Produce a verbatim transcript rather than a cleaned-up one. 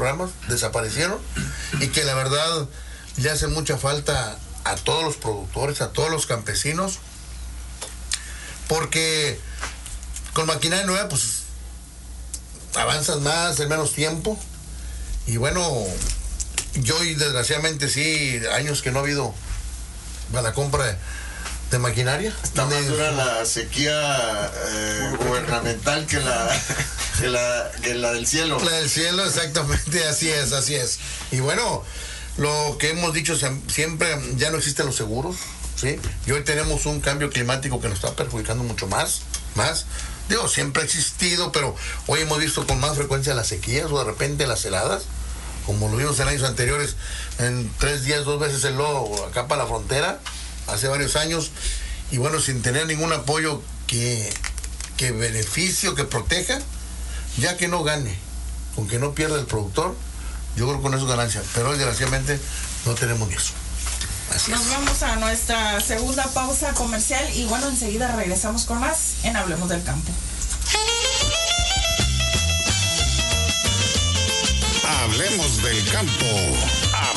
programas, desaparecieron, y que la verdad le hacen mucha falta a todos los productores, a todos los campesinos, porque con maquinaria nueva pues avanzas más en menos tiempo. Y bueno, yo y desgraciadamente sí, años que no ha habido a la compra de, de maquinaria. Está más dura la sequía eh, gubernamental que la, que, la, que la del cielo. La del cielo, exactamente, así es, así es. Y bueno, lo que hemos dicho siempre, ya no existen los seguros, ¿sí? Y hoy tenemos un cambio climático que nos está perjudicando mucho más, más. Digo, siempre ha existido, pero hoy hemos visto con más frecuencia las sequías o de repente las heladas, como lo vimos en años anteriores, en tres días, dos veces el lodo acá para la frontera, hace varios años, y bueno, sin tener ningún apoyo que, que beneficio, que proteja, ya que no gane, con que no pierda el productor, yo creo que con eso es ganancia, pero hoy desgraciadamente no tenemos ni eso. Así Nos es. vamos a nuestra segunda pausa comercial y bueno, enseguida regresamos con más en Hablemos del Campo. Hablemos del Campo.